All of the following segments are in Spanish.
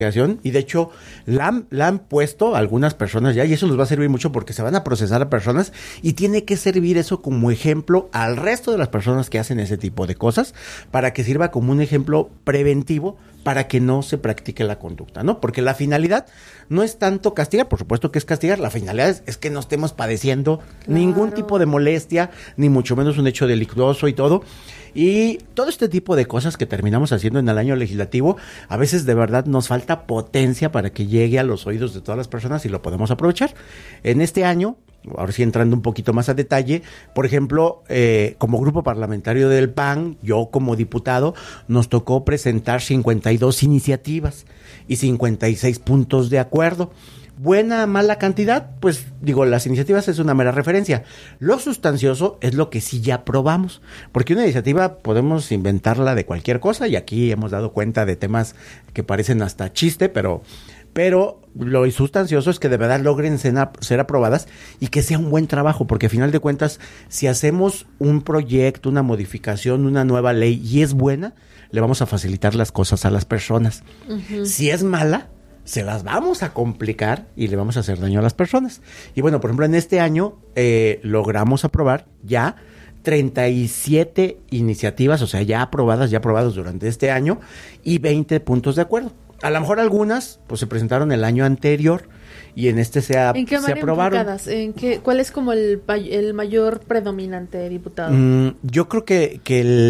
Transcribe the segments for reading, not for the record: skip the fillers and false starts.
y de hecho la han puesto algunas personas ya, y eso nos va a servir mucho porque se van a procesar a personas y tiene que servir eso como ejemplo al resto de las personas que hacen ese tipo de cosas, para que sirva como un ejemplo preventivo para que no se practique la conducta, ¿no? Porque la finalidad no es tanto castigar, por supuesto que es castigar, la finalidad es que no estemos padeciendo ningún tipo de molestia, ni mucho menos un hecho delictuoso y todo. Y todo este tipo de cosas que terminamos haciendo en el año legislativo, a veces de verdad nos falta potencia para que llegue a los oídos de todas las personas y lo podemos aprovechar. En este año, ahora sí entrando un poquito más a detalle, por ejemplo, como grupo parlamentario del PAN, yo como diputado, nos tocó presentar 52 iniciativas y 56 puntos de acuerdo. Buena, mala cantidad, pues digo, las iniciativas es una mera referencia. Lo sustancioso es lo que sí ya aprobamos, porque una iniciativa podemos inventarla de cualquier cosa, y aquí hemos dado cuenta de temas que parecen hasta chiste, pero lo sustancioso es que de verdad logren ser aprobadas y que sea un buen trabajo, porque a final de cuentas, si hacemos un proyecto, una modificación, una nueva ley y es buena, le vamos a facilitar las cosas a las personas. Uh-huh. Si es mala, se las vamos a complicar y le vamos a hacer daño a las personas. Y bueno, por ejemplo, en este año logramos aprobar ya 37 iniciativas, o sea, ya aprobadas durante este año, y 20 puntos de acuerdo. A lo mejor algunas pues se presentaron el año anterior y en este se aprobaron. ¿En qué, cuál es como el mayor predominante, diputado? Yo creo que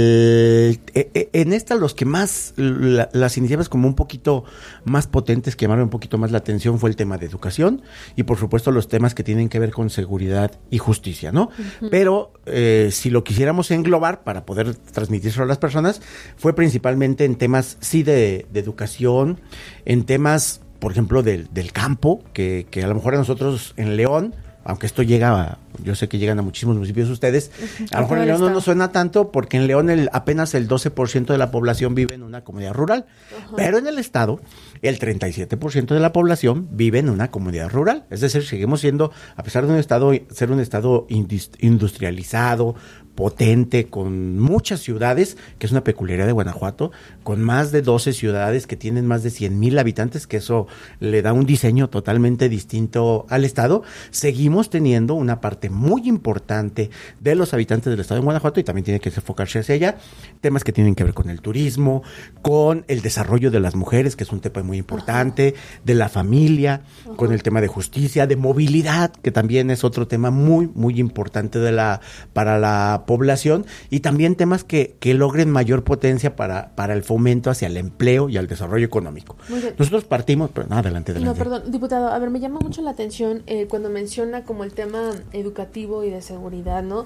en esta los que más, las iniciativas como un poquito más potentes que llamaron un poquito más la atención fue el tema de educación y por supuesto los temas que tienen que ver con seguridad y justicia, ¿no? Uh-huh. Pero si lo quisiéramos englobar para poder transmitírselo a las personas, fue principalmente en temas sí de educación, en temas por ejemplo, del campo, que a lo mejor a nosotros en León, aunque esto yo sé que llegan a muchísimos municipios ustedes, a lo mejor en León no nos suena tanto, porque en León apenas el 12% de la población vive en una comunidad rural, uh-huh. Pero en el estado, el 37% de la población vive en una comunidad rural, es decir, seguimos siendo, a pesar de ser un estado industrializado, potente, con muchas ciudades, que es una peculiaridad de Guanajuato, con más de 12 ciudades que tienen más de 100,000 habitantes, que eso le da un diseño totalmente distinto al estado, seguimos teniendo una parte muy importante de los habitantes del estado de Guanajuato y también tiene que enfocarse hacia allá, temas que tienen que ver con el turismo, con el desarrollo de las mujeres, que es un tema muy importante, uh-huh. De la familia, uh-huh. Con el tema de justicia, de movilidad, que también es otro tema muy, muy importante para la población, y también temas que logren mayor potencia para el fomento hacia el empleo y al desarrollo económico. Nosotros partimos, pero no, adelante. No, perdón, diputado, a ver, me llama mucho la atención cuando menciona como el tema educativo y de seguridad, ¿no?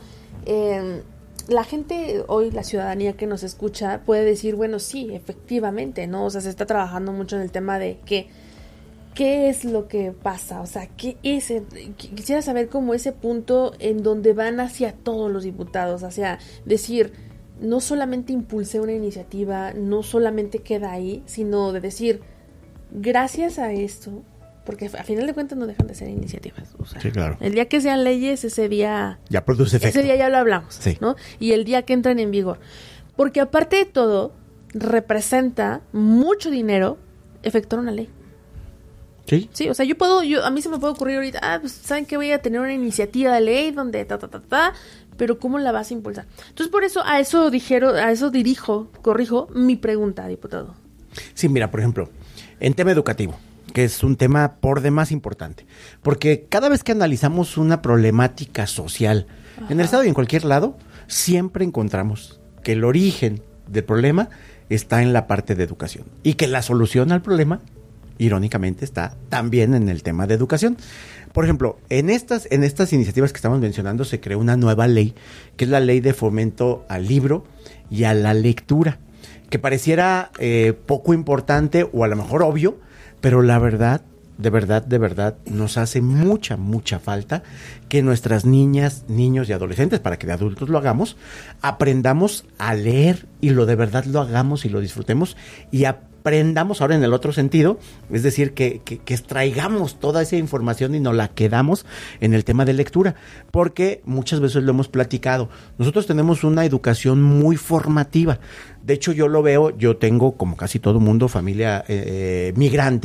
La gente hoy, la ciudadanía que nos escucha, puede decir, bueno, sí, efectivamente, ¿no? O sea, se está trabajando mucho en el tema de ¿qué es lo que pasa? O sea, ¿qué es? Quisiera saber cómo ese punto en donde van hacia todos los diputados, hacia decir, no solamente impulsé una iniciativa, no solamente queda ahí, sino de decir, gracias a esto, porque a final de cuentas no dejan de ser iniciativas. O sea, sí, claro. El día que sean leyes, ese día ya produce efecto. Ese día ya lo hablamos, sí. ¿no? Y el día que entran en vigor. Porque aparte de todo, representa mucho dinero efectuar una ley. Sí. Sí, o sea, a mí se me puede ocurrir ahorita, pues, ¿saben qué? Voy a tener una iniciativa de ley donde pero ¿cómo la vas a impulsar? Entonces, por eso, corrijo mi pregunta, diputado. Sí, mira, por ejemplo, en tema educativo, que es un tema por demás importante, porque cada vez que analizamos una problemática social, ajá. En el estado y en cualquier lado, siempre encontramos que el origen del problema está en la parte de educación, y que la solución al problema irónicamente está también en el tema de educación. Por ejemplo, en estas iniciativas que estamos mencionando se creó una nueva ley, que es la ley de fomento al libro y a la lectura, que pareciera poco importante o a lo mejor obvio, pero la verdad, de verdad, nos hace mucha falta que nuestras niñas, niños y adolescentes, para que de adultos lo hagamos, aprendamos a leer y de verdad lo hagamos y lo disfrutemos y aprendamos ahora en el otro sentido, es decir, que extraigamos toda esa información y nos la quedamos en el tema de lectura, porque muchas veces lo hemos platicado. Nosotros tenemos una educación muy formativa. De hecho, yo lo veo, yo tengo, como casi todo mundo, familia migrante.